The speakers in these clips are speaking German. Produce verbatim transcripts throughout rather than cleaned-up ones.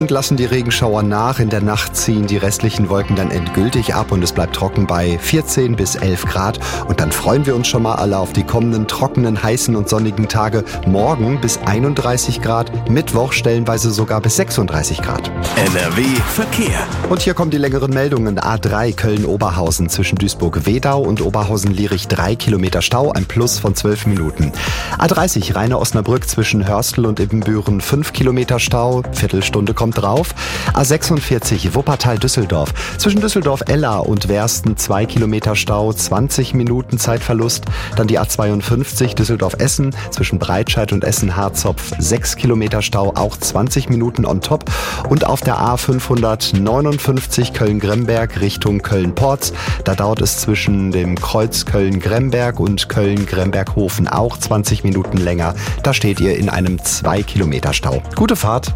Lassen die Regenschauer nach. In der Nacht ziehen die restlichen Wolken dann endgültig ab und es bleibt trocken bei vierzehn bis elf Grad. Und dann freuen wir uns schon mal alle auf die kommenden trockenen, heißen und sonnigen Tage. Morgen bis einunddreißig Grad, Mittwoch stellenweise sogar bis sechsunddreißig Grad. N R W Verkehr. Und hier kommen die längeren Meldungen. A drei Köln-Oberhausen zwischen Duisburg-Wedau und Oberhausen-Lierich drei Kilometer Stau, ein Plus von zwölf Minuten. A dreißig Rheine-Osnabrück zwischen Hörstel und Ibbenbüren fünf Kilometer Stau, Viertelstunde kommt drauf. A sechsundvierzig Wuppertal-Düsseldorf zwischen Düsseldorf-Eller und Wersten zwei Kilometer Stau, zwanzig Minuten Zeitverlust. Dann die A zweiundfünfzig Düsseldorf-Essen zwischen Breitscheid und Essen-Harzopf sechs Kilometer Stau, auch zwanzig Minuten on top. Und auf der A fünfhundertneunundfünfzig Köln-Gremberg Richtung Köln-Porz, da dauert es zwischen dem Kreuz Köln-Gremberg und Köln-Gremberg-Hofen auch zwanzig Minuten länger. Da steht ihr in einem zwei Kilometer Stau. Gute Fahrt!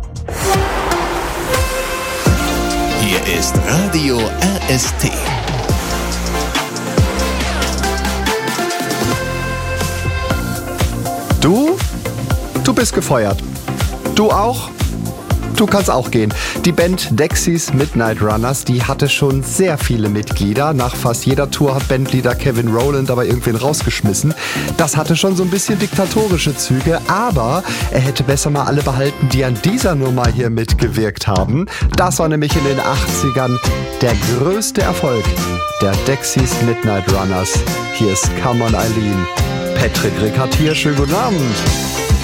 Hier ist Radio R S T. Du? Du bist gefeuert. Du auch? Du kannst auch gehen. Die Band Dexys Midnight Runners, die hatte schon sehr viele Mitglieder. Nach fast jeder Tour hat Bandleader Kevin Rowland aber irgendwen rausgeschmissen. Das hatte schon so ein bisschen diktatorische Züge, aber er hätte besser mal alle behalten, die an dieser Nummer hier mitgewirkt haben. Das war nämlich in den achtzigern der größte Erfolg der Dexys Midnight Runners. Hier ist Come on Eileen. Patrick Rickard hier, schönen guten Abend.